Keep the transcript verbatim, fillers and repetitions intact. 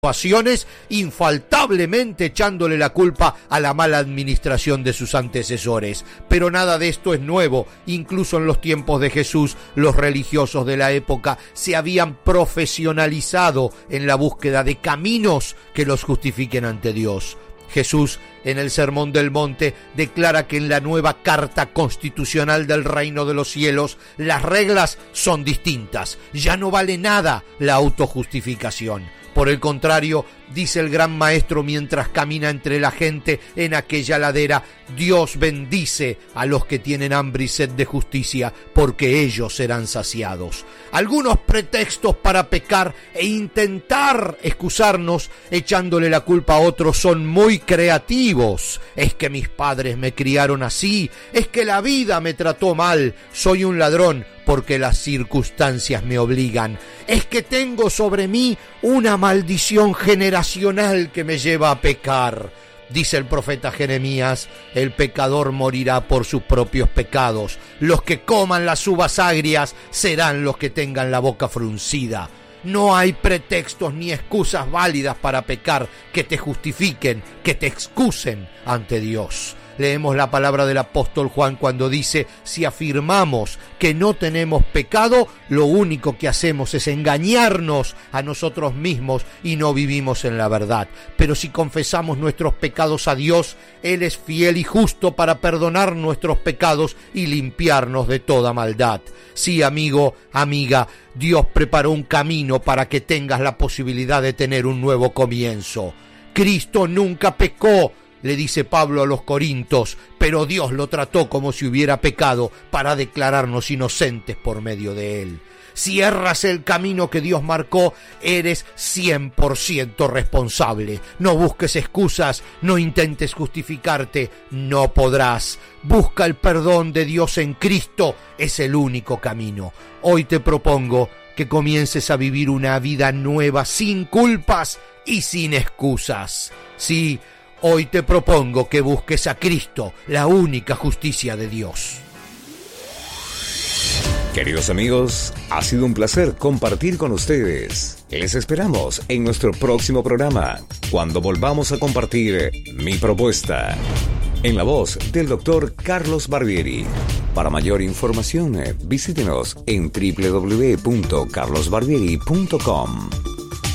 situaciones, infaltablemente echándole la culpa a la mala administración de sus antecesores. Pero nada de esto es nuevo. Incluso en los tiempos de Jesús, los religiosos de la época se habían profesionalizado en la búsqueda de caminos que los justifiquen ante Dios. Jesús, en el Sermón del Monte, declara que en la nueva Carta Constitucional del Reino de los Cielos, las reglas son distintas. Ya no vale nada la autojustificación. Por el contrario, dice el gran maestro mientras camina entre la gente en aquella ladera, Dios bendice a los que tienen hambre y sed de justicia, porque ellos serán saciados. Algunos pretextos para pecar e intentar excusarnos echándole la culpa a otros son muy creativos. Es que mis padres me criaron así, es que la vida me trató mal, soy un ladrón porque las circunstancias me obligan. Es que tengo sobre mí una maldición generacional que me lleva a pecar. Dice el profeta Jeremías, el pecador morirá por sus propios pecados. Los que coman las uvas agrias serán los que tengan la boca fruncida. No hay pretextos ni excusas válidas para pecar que te justifiquen, que te excusen ante Dios. Leemos la palabra del apóstol Juan cuando dice, si afirmamos que no tenemos pecado, lo único que hacemos es engañarnos a nosotros mismos y no vivimos en la verdad. Pero si confesamos nuestros pecados a Dios, Él es fiel y justo para perdonar nuestros pecados y limpiarnos de toda maldad. Sí, amigo, amiga, Dios preparó un camino para que tengas la posibilidad de tener un nuevo comienzo. Cristo nunca pecó, le dice Pablo a los Corintios, pero Dios lo trató como si hubiera pecado para declararnos inocentes por medio de él. Si erras el camino que Dios marcó, eres cien por ciento responsable. No busques excusas, no intentes justificarte, no podrás. Busca el perdón de Dios en Cristo, es el único camino. Hoy te propongo que comiences a vivir una vida nueva sin culpas y sin excusas. Sí, hoy te propongo que busques a Cristo, la única justicia de Dios. Queridos amigos, ha sido un placer compartir con ustedes. Les esperamos en nuestro próximo programa, cuando volvamos a compartir Mi Propuesta, en la voz del doctor Carlos Barbieri. Para mayor información, visítenos en doble u doble u doble u punto carlos barbieri punto com.